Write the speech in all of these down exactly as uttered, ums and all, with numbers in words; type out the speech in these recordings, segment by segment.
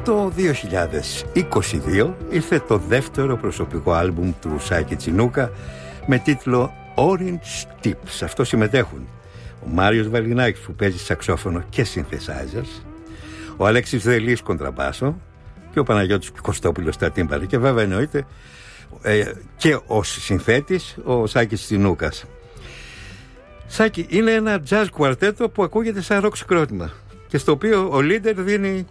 Το δύο χιλιάδες είκοσι δύο ήρθε το δεύτερο προσωπικό άλμπουμ του Σάκη Τσινούκα με τίτλο Orange Tips. Σε αυτό συμμετέχουν ο Μάριος Βαλινάκης που παίζει σαξόφωνο και synthesizers, ο Αλέξης Δελής κοντραμπάσο και ο Παναγιώτης Κωστόπουλος στα τύμπανα και βέβαια εννοείται ε, και ο συνθέτης ο Σάκης Τσινούκας. Σάκη, είναι ένα jazz κουαρτέτο που ακούγεται σαν ροκ συγκρότημα και στο οποίο ο leader δίνει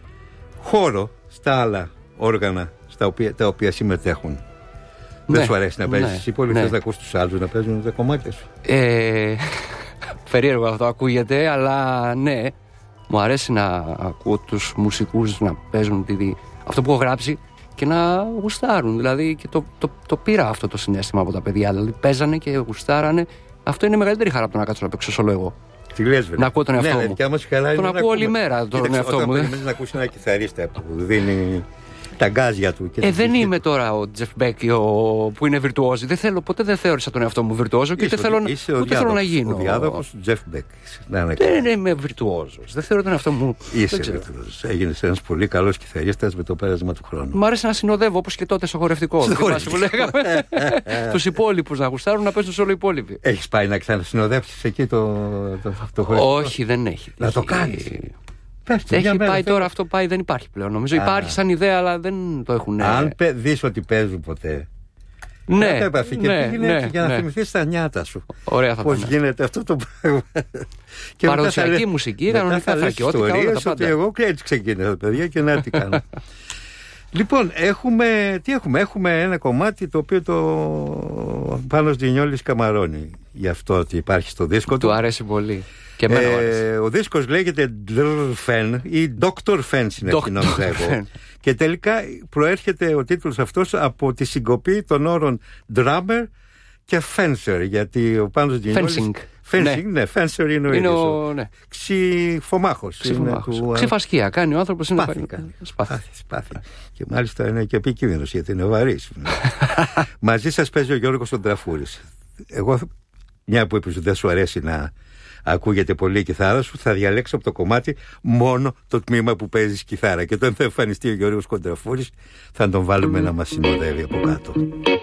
χώρο στα άλλα όργανα στα οποία, τα οποία συμμετέχουν. Ναι, δεν σου αρέσει να παίζεις ναι, εσύ πολύ, ναι. Θες να ακούς τους άλλους να παίζουν τα κομμάτια σου? Ε, περίεργο αυτό ακούγεται, αλλά ναι, μου αρέσει να ακούω τους μουσικούς να παίζουν τη, αυτό που έχω γράψει και να γουστάρουν. Δηλαδή και το, το, το πήρα αυτό το συναίσθημα από τα παιδιά. Δηλαδή παίζανε και γουστάρανε. Αυτό είναι μεγαλύτερη χαρά από το να κάτσω να παίξω σolo εγώ. Τι λες, βέβαια. Να ακούω τον εαυτό ναι, μου. Ναι, τον ακούω όλη μέρα τον Κοίταξε, εαυτό όταν μου. Όταν να ακούσει ένα κιθαρίστα που δίνει τα γκάζια του. Και ε, δεν είμαι τώρα ο Τζεφ Μπέκ που είναι βιρτουόζη. Δεν θέλω, ποτέ δεν θεώρησα τον εαυτό μου βιρτουόζο και ούτε θέλω, ούτε θέλω να γίνω. Ο διάδοχος του Τζεφ Μπέκ. Δεν είμαι βιρτουόζος. Δεν θεωρώ τον εαυτό μου. Είσαι βιρτουόζος. Έγινες ένας πολύ καλός κιθαρίστας με το πέρασμα του χρόνου. Μ' άρεσε να συνοδεύω όπως και τότε στο χορευτικό. Θυμάσαι που λέγαμε. Τους υπόλοιπους να γουστάρουν να παίζουν όλοι οι υπόλοιποι. Έχεις πάει να ξανασυνοδεύσεις εκεί το χορευτικό? Όχι, δεν έχει. Να το κάνεις. Πέφτει, έχει πάει τώρα, φέ... αυτό πάει, δεν υπάρχει πλέον. Νομίζω Α. υπάρχει σαν ιδέα, αλλά δεν το έχουν. Αν δεις ότι παίζουν ποτέ. Ναι, επαφή και ναι, πήγαινε ναι, για να ναι. θυμηθείς τα νιάτα σου. Ωραία θα πώς πάνε. γίνεται αυτό το πράγμα. Παραδοσιακή λέ... μουσική, κανονικά φρακιώτικα, όλα τα πάντα. Εγώ έτσι ξεκίνησα, παιδιά, και να τι κάνω. Λοιπόν, έχουμε, τι έχουμε, έχουμε ένα κομμάτι το οποίο το Πάνος Τζινιόλης καμαρώνει. Γι' αυτό ότι υπάρχει στο δίσκο του. Του αρέσει πολύ. Και εμένα ε, ο δίσκος λέγεται Drfen ή Doctor Fence είναι αυτή νόμιζα εγώ. Και τελικά προέρχεται ο τίτλος αυτός από τη συγκοπή των όρων drummer και fencer, γιατί ο Πάνος Τζινιόλης Fencing. Fencing, ναι, ναι, fencer είναι ο είναι ίδιος. Ο... Ναι. Ξυφομάχος. Του... Ξυφασκία κάνει ο άνθρωπος. Σπάθη είναι... κάνει. Σπάθη. Σπάθη. Και μάλιστα είναι και επικίνδυνος γιατί είναι βαρύς. Μαζί σας παίζει ο Γιώργος ο Τραφούρης. Εγώ, μια που είπες ότι δεν σου αρέσει να ακούγεται πολύ η κιθάρα σου, θα διαλέξω από το κομμάτι μόνο το τμήμα που παίζεις κιθάρα. Και όταν θα εμφανιστεί ο Γιώργος Κοντραφούρης, θα τον βάλουμε να μας συνοδεύει από κάτω.